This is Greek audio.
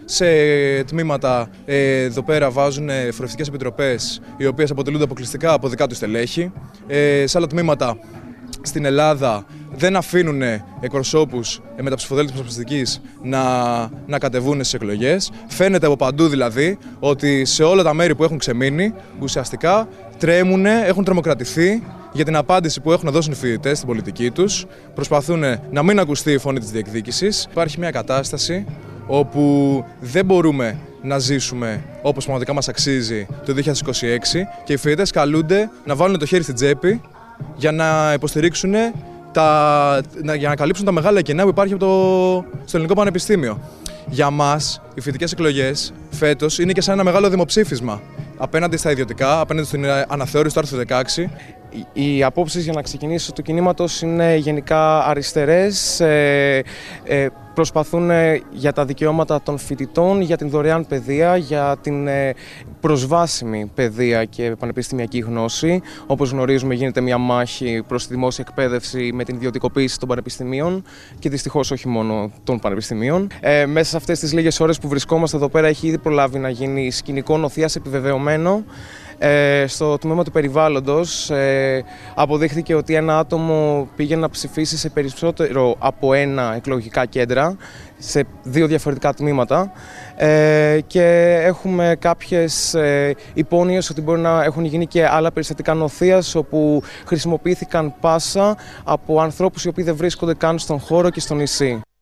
Σε τμήματα εδώ πέρα βάζουν φορευτικές επιτροπές, οι οποίες αποτελούνται αποκλειστικά από δικά τους στελέχη. Σε άλλα τμήματα στην Ελλάδα δεν αφήνουν εκπροσώπους με τα ψηφοδέλτια της Προσωπιστικής να κατεβούν στις εκλογές. Φαίνεται από παντού δηλαδή ότι σε όλα τα μέρη που έχουν ξεμείνει ουσιαστικά τρέμουν, έχουν τρομοκρατηθεί για την απάντηση που έχουν δώσει οι φοιτητές στην πολιτική τους. Προσπαθούν να μην ακουστεί η φωνή της διεκδίκησης. Υπάρχει μια κατάσταση όπου δεν μπορούμε να ζήσουμε όπως πραγματικά μας αξίζει το 2026 και οι φοιτητές καλούνται να βάλουν το χέρι στην τσέπη για να υποστηρίξουν για να καλύψουν τα μεγάλα κενά που υπάρχει στο Ελληνικό Πανεπιστήμιο. Για μας, οι φοιτητικές εκλογές φέτος είναι και σαν ένα μεγάλο δημοψήφισμα απέναντι στα ιδιωτικά, απέναντι στην αναθεώρηση του άρθρου 16. Οι απόψεις για να ξεκινήσω του κινήματος είναι γενικά αριστερές, προσπαθούν για τα δικαιώματα των φοιτητών, για την δωρεάν παιδεία, για την προσβάσιμη παιδεία και πανεπιστημιακή γνώση. Όπως γνωρίζουμε γίνεται μια μάχη προς τη δημόσια εκπαίδευση με την ιδιωτικοποίηση των πανεπιστημίων και δυστυχώς όχι μόνο των πανεπιστημίων. Μέσα σε αυτές τις λίγες ώρες που βρισκόμαστε εδώ πέρα έχει ήδη προλάβει να γίνει σκηνικό νοθείας επιβεβαιωμένο. Στο τμήμα του περιβάλλοντος αποδείχθηκε ότι ένα άτομο πήγε να ψηφίσει σε περισσότερο από ένα εκλογικά κέντρα, σε δύο διαφορετικά τμήματα και έχουμε κάποιες υπόνοιες ότι μπορεί να έχουν γίνει και άλλα περιστατικά νοθείας όπου χρησιμοποιήθηκαν πάσα από ανθρώπους οι οποίοι δεν βρίσκονται καν στον χώρο και στο νησί.